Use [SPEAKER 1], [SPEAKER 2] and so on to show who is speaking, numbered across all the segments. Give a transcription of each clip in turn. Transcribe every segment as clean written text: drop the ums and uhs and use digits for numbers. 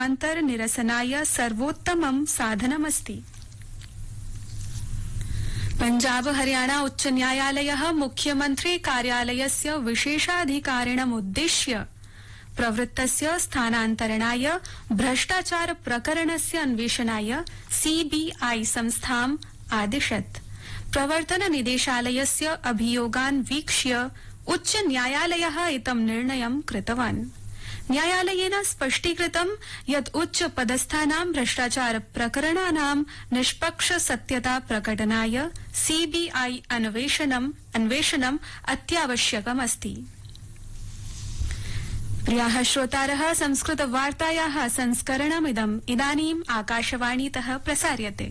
[SPEAKER 1] निरसनाय सर्वोत्तमं साधनमस्ति। पंजाब हरियाणा उच्च न्यायालयः मुख्यमंत्री कार्यालयस्य विशेषाधिकारिणमुद्दिश्य प्रवृत्तस्य स्थानान्तरणाय भ्रष्टाचार प्रकरणस्य अन्वेषणाय सीबीआई संस्थाम् आदिशत्। प्रवर्तन निदेशालयस्य अभियोगान् वीक्ष्य उच्च न्यायालयः इदं निर्णयं कृतवान्। न्यायालयेन स्पष्टीकृतं यत् उच्च पदस्थानां भ्रष्टाचार प्रकरणानां निष्पक्ष सत्यता प्रकटनाय सीबीआई अन्वेषणम् अत्यावश्यकमस्ति। प्रियाः श्रोतारः, संस्कृत वार्तायाः संस्करणमिदम् इदानीम् आकाशवाणीतः प्रसार्यते।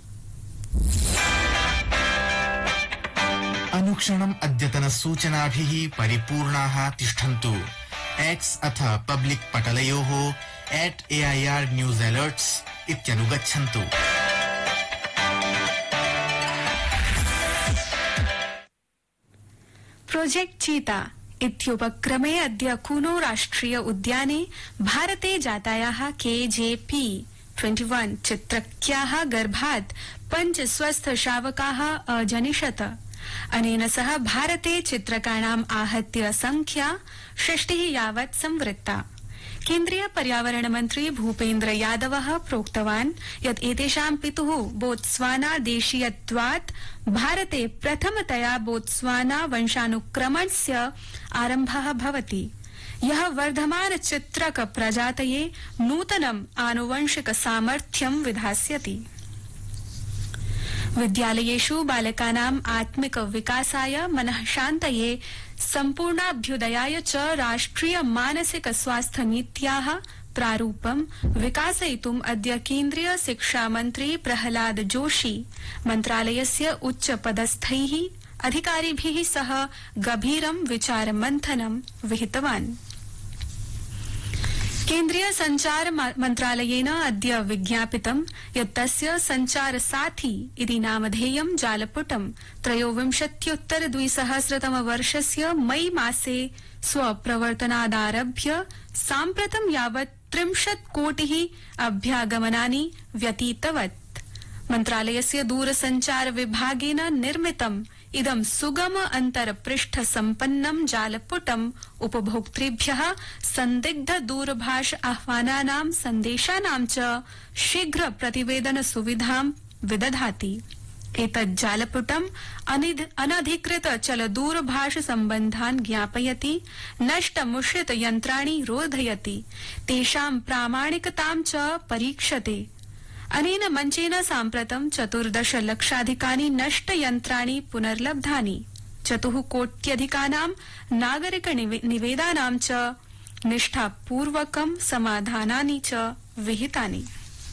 [SPEAKER 2] अनुक्षणम् अद्यतन सूचनाभिः परिपूर्णाः तिष्ठन्तु। एक्स अथ public पटलयोः @AIR news alerts इत्यनुगच्छन्तु।
[SPEAKER 1] Project चीता इत्युपक्रमे अद्य कूनो राष्ट्रिय उद्याने भारते जातायाः KJP-21 चित्रक्याः गर्भात् 5 स्वस्थ शावकाः अजनिषत। अनेन सह भारते चित्रकाणाम् आहत्य संख्या 60 यावत् संवृत्ता। केन्द्रीय पर्यावरण मन्त्री भूपेन्द्र यादवः प्रोक्तवान् यत् एतेषां पितुः बोत्स्वाना देशीयत्वात् भारते प्रथमतया बोत्स्वाना वंशानुक्रमणस्य आरम्भः भवति, यः वर्धमान चित्रक प्रजातये नूतनम् आनुवंशिक सामर्थ्यं विधास्यति। विद्यालयेषु बालकानाम् आत्मिक विकासाय मनः शान्तये सम्पूर्णाभ्युदयाय च राष्ट्रिय मानसिक स्वास्थ्य नीत्याः प्रारूपं विकासयितुम् अद्य केन्द्रीय शिक्षा मन्त्री प्रहलाद जोशी मन्त्रालयस्य उच्च पदस्थैः अधिकारिभिः सह गभीरं विचारमन्थनं विहितवान्। केन्द्रीय संचार मन्त्रालयेन अद्य विज्ञापितं यत् तस्य संचार साथी इति नामधेयं जालपुटं 23-2000 वर्षस्य मई मासे स्वप्रवर्तनादारभ्य साम्प्रतं यावत् 30 कोटिः अभ्यागमनानि व्यतीतवत्। मन्त्रालयस्य दूरसंचार विभागेन निर्मितम् इदं सुगम अंतरपृष्ठ सम्पन्नं जालपुटम् उपभोक्तृभ्यः संदिग्ध दूरभाष आह्वानानां सन्देशानां च शीघ्र प्रतिवेदन सुविधां विदधाति। एतत् जालपुटम् अनधिकृत चल दूरभाष सम्बन्धान् ज्ञापयति, नष्टमुषित यन्त्राणि रोधयति, तेषां प्रामाणिकतां च परीक्षते। अनेन मञ्चेन साम्प्रतं 14 लक्षाधिकानि नष्टयन्त्राणि पुनर्लब्धानि, 4 कोट्यधिकानां नागरिक निवेदनानां च निष्ठापूर्वकं समाधानानि च विहितानि।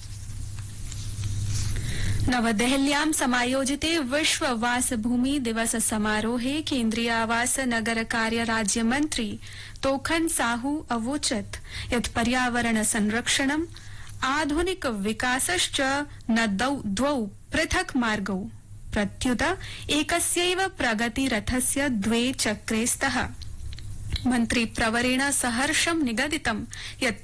[SPEAKER 1] नवदेहल्यां समायोजिते विश्व वासभूमि दिवस समारोहे केन्द्रीय आवास नगर कार्य राज्यमन्त्री तोखन साहू अवोचत् यत् पर्यावरण संरक्षणं आधुनिक विकासश्च न द्वौ पृथक् मार्गौ, प्रत्युत एकस्यैव प्रगतिरथस्य 2 चक्रे स्तः। मन्त्री प्रवरेण सहर्षं निगदितं यत्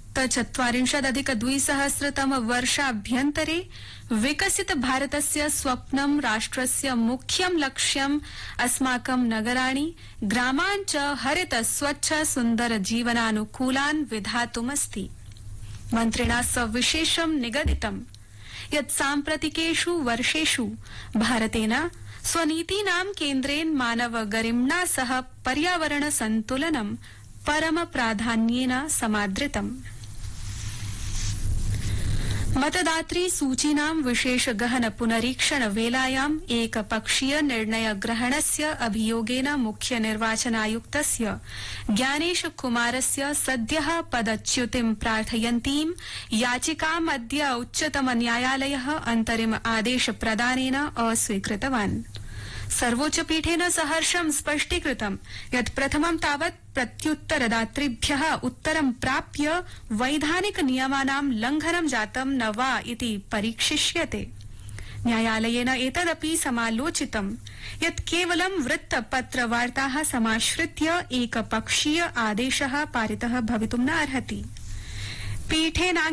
[SPEAKER 1] 47-2000 वर्षाभ्यन्तरे विकसित भारतस्य स्वप्नं राष्ट्रस्य मुख्यं लक्ष्यम् अस्माकं नगराणि ग्रामान् च हरित स्वच्छ सुन्दर जीवनानुकूलान् विधातुमस्ति। मन्त्रिणा सविशेषं निगदितं यत् साम्प्रतिकेषु वर्षेषु भारतेन स्वनीतीनां केन्द्रेण मानव गरिम्णा सह पर्यावरण सन्तुलनं परम प्राधान्येन समादृतम्। मतदातृ सूचीनां विशेष गहन पुनरीक्षण वेलायाम् एकपक्षीय निर्णय ग्रहणस्य अभियोगेन मुख्य निर्वाचनायुक्तस्य ज्ञानेश कुमारस्य सद्यः पदच्युतिं प्रार्थयन्तीं याचिकाम् अद्य उच्चतम न्यायालयः अन्तरिम आदेश प्रदानेन अस्वीकृतवान्। सर्वोच्चपीठेन सहर्षं स्पष्टीकृतं यत् प्रथमं तावत् प्रत्युत्तरदातृभ्यः उत्तरं प्राप्य वैधानिक नियमानां लङ्घनं जातं न वा इति परीक्षिष्यते। न्यायालयेन एतदपि समालोचितं यत् केवलं पीठेन